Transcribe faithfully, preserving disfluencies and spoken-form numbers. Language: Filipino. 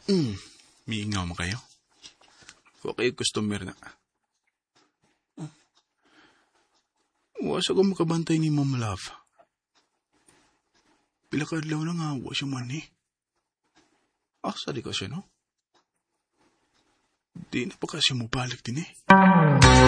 Hmm, miingaw mo kayo. Okay, customer na. Wasa ko makabantay ni Ma'am Love. Pila ka adlaw na nga, wa siya man eh. Asa di ka siya, no? Di na pa kasi mo balik din eh.